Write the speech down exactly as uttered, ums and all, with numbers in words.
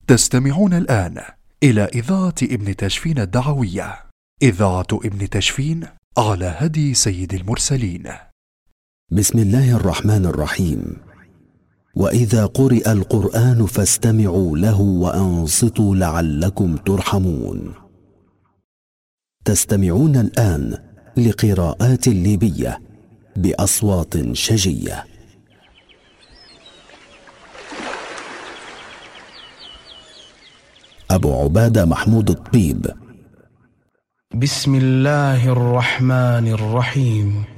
تستمعون الآن إلى إذاعة ابن تشفين الدعوية، إذاعة ابن تشفين على هدي سيد المرسلين. بسم الله الرحمن الرحيم. وإذا قرئ القرآن فاستمعوا له وأنصتوا لعلكم ترحمون. تستمعون الآن لقراءات ليبية بأصوات شجية. أبو عبادة محمود الطيب. بسم الله الرحمن الرحيم.